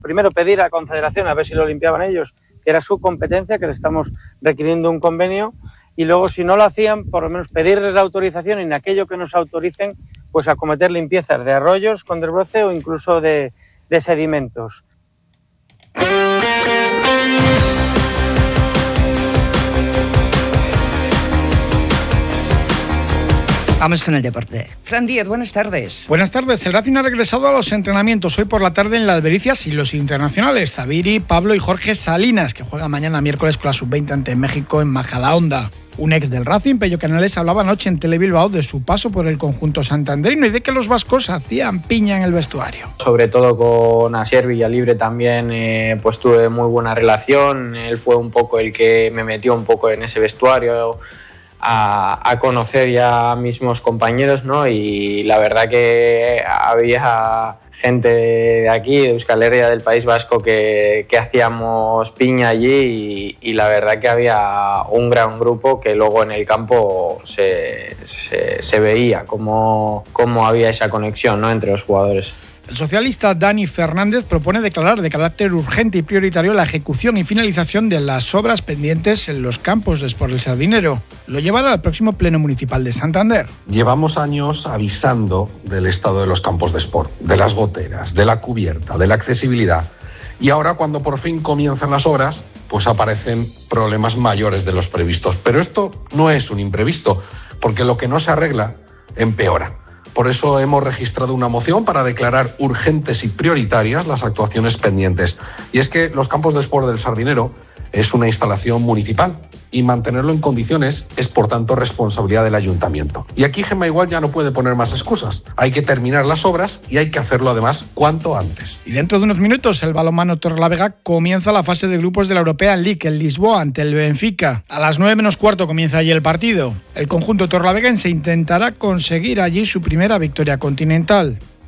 Primero pedir a la Confederación a ver si lo limpiaban ellos, que era su competencia, que le estamos requiriendo un convenio, y luego si no lo hacían, por lo menos pedirles la autorización y en aquello que nos autoricen, pues acometer limpiezas de arroyos con desbroce o incluso de sedimentos. Vamos con el deporte. Fran Díez, buenas tardes. Buenas tardes. El Racing ha regresado a los entrenamientos hoy por la tarde en la Albericias y los internacionales Zaviri, Pablo y Jorge Salinas, que juega mañana miércoles con la Sub-20 ante México en Majadahonda. Un ex del Racing, Pello Canales, hablaba anoche en Telebilbao de su paso por el conjunto santanderino y de que los vascos hacían piña en el vestuario. Sobre todo con Asier Villalibre también pues tuve muy buena relación. Él fue un poco el que me metió un poco en ese vestuario a conocer ya a mismos compañeros, ¿no? Y la verdad que había gente de aquí, de Euskal Herria, del País Vasco, que hacíamos piña allí y la verdad que había un gran grupo que luego en el campo se veía cómo había esa conexión, ¿no?, entre los jugadores. El socialista Dani Fernández propone declarar de carácter urgente y prioritario la ejecución y finalización de las obras pendientes en los campos de Sport del Sardinero. Lo llevará al próximo Pleno Municipal de Santander. Llevamos años avisando del estado de los campos de Sport, de las goteras, de la cubierta, de la accesibilidad. Y ahora, cuando por fin comienzan las obras, pues aparecen problemas mayores de los previstos. Pero esto no es un imprevisto, porque lo que no se arregla empeora. Por eso hemos registrado una moción para declarar urgentes y prioritarias las actuaciones pendientes. Y es que los campos de Sport del Sardinero es una instalación municipal y mantenerlo en condiciones es, por tanto, responsabilidad del ayuntamiento. Y aquí Gemma igual ya no puede poner más excusas. Hay que terminar las obras y hay que hacerlo además cuanto antes. Y dentro de unos minutos el balonmano Torrelavega comienza la fase de grupos de la European League en Lisboa ante el Benfica. A las 9:15 comienza allí el partido. El conjunto torrelavegense intentará conseguir allí su primera victoria continental.